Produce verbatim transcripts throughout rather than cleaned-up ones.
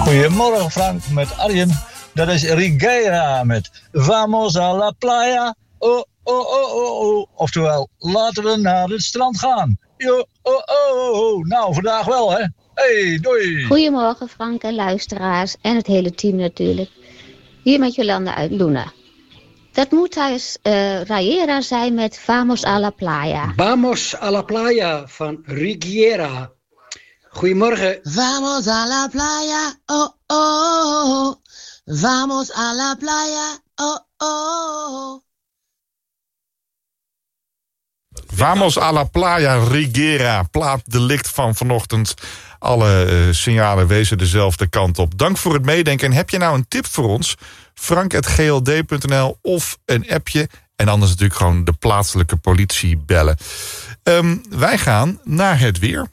Goedemorgen Frank, met Arjen. Dat is Rigera met Vamos a la playa. Oh, oh, oh, oh, oh. Oftewel, laten we naar het strand gaan. Yo, oh, oh, oh. Nou, vandaag wel, hè. Hey, doei. Goedemorgen Frank en luisteraars en het hele team natuurlijk. Hier met Jolanda uit Luna. Dat moet thuis uh, Rayera zijn met Vamos a la playa. Vamos a la playa van Rigiera. Goedemorgen. Vamos a la playa, oh, oh, oh. Vamos a la playa, oh, oh. Vamos a la playa, Rigera. Plaatdelict van vanochtend. Alle uh, signalen wezen dezelfde kant op. Dank voor het meedenken. En heb je nou een tip voor ons? frank at g l d punt n l of een appje. En anders natuurlijk gewoon de plaatselijke politie bellen. Um, wij gaan naar het weer.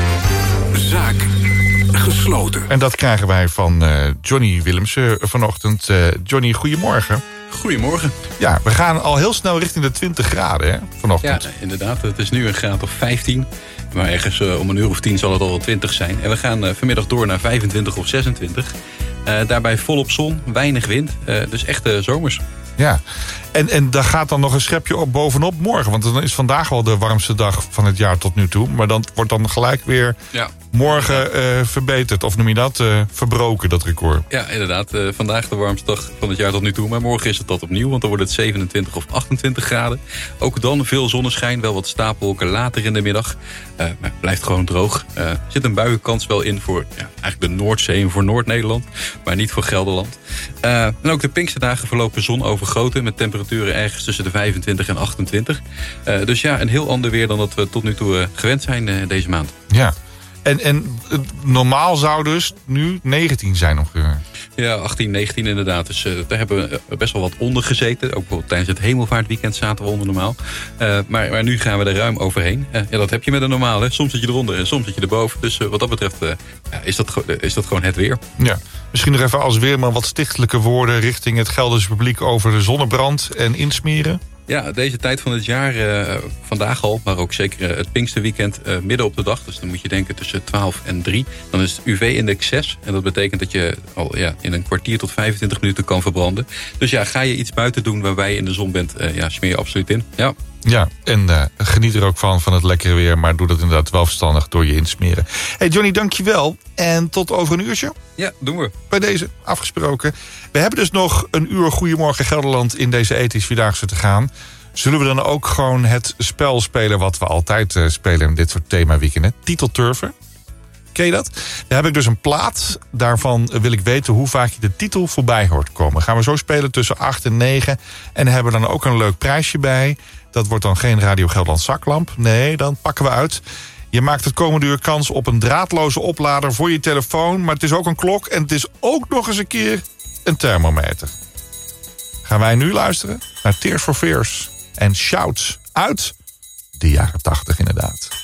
Zaak gesloten. En dat krijgen wij van uh, Johnny Willemsen vanochtend. Uh, Johnny, goedemorgen. Goedemorgen. Ja, we gaan al heel snel richting de twintig graden hè, vanochtend. Ja, inderdaad. Het is nu een graad of vijftien. Maar ergens uh, om een uur of tien zal het al wel twintig zijn. En we gaan uh, vanmiddag door naar vijfentwintig of zesentwintig. Uh, daarbij volop zon, weinig wind. Uh, dus echt uh, zomers. Ja, en, en daar gaat dan nog een schepje op bovenop morgen. Want dan is vandaag wel de warmste dag van het jaar tot nu toe. Maar dan wordt dan gelijk weer ja. morgen uh, verbeterd. Of noem je dat? Uh, verbroken, dat record. Ja, inderdaad. Uh, vandaag de warmste dag van het jaar tot nu toe. Maar morgen is het dat opnieuw. Want dan wordt het zevenentwintig of achtentwintig graden. Ook dan veel zonneschijn. Wel wat stapelwolken later in de middag. Uh, maar het blijft gewoon droog. Er uh, zit een buienkans wel in voor ja, eigenlijk de Noordzee en voor Noord-Nederland. Maar niet voor Gelderland. Uh, en ook de Pinksterdagen verlopen zonovergoten. Met temperaturen ergens tussen de vijfentwintig en achtentwintig. Uh, dus ja, een heel ander weer dan dat we tot nu toe uh, gewend zijn uh, deze maand. Ja, en, en normaal zou dus nu negentien zijn ongeveer. Ja, achttien, negentien inderdaad. Dus uh, daar hebben we best wel wat onder gezeten. Ook bijvoorbeeld tijdens het hemelvaartweekend zaten we onder normaal. Uh, maar, maar nu gaan we er ruim overheen. Uh, ja, dat heb je met een normaal. Hè? Soms zit je eronder en soms zit je erboven. Dus uh, wat dat betreft uh, ja, is, dat, is dat gewoon het weer. Ja. Misschien nog even als weerman wat stichtelijke woorden richting het Gelderse publiek over de zonnebrand en insmeren. Ja, deze tijd van het jaar, uh, vandaag al, maar ook zeker uh, het Pinksterweekend uh, midden op de dag. Dus dan moet je denken tussen twaalf en drie. Dan is het U V-index zes. En dat betekent dat je al ja, in een kwartier tot vijfentwintig minuten kan verbranden. Dus ja, ga je iets buiten doen waarbij je in de zon bent, uh, ja, smeer je absoluut in. Ja. Ja, en uh, geniet er ook van, van het lekkere weer. Maar doe dat inderdaad wel verstandig door je insmeren. Hey Johnny, dankjewel. En tot over een uurtje. Ja, doen we. Bij deze afgesproken. We hebben dus nog een uur Goedemorgen Gelderland in deze ethisch Vierdaagse te gaan. Zullen we dan ook gewoon het spel spelen wat we altijd uh, spelen in dit soort themaweekenden? Titelturven. Ken je dat? Daar heb ik dus een plaat. Daarvan wil ik weten hoe vaak je de titel voorbij hoort komen. Gaan we zo spelen tussen acht en negen. En hebben we dan ook een leuk prijsje bij. Dat wordt dan geen Radio Gelderland zaklamp. Nee, dan pakken we uit. Je maakt het komende uur kans op een draadloze oplader voor je telefoon. Maar het is ook een klok en het is ook nog eens een keer een thermometer. Gaan wij nu luisteren naar Tears for Fears en Shouts uit de jaren tachtig inderdaad.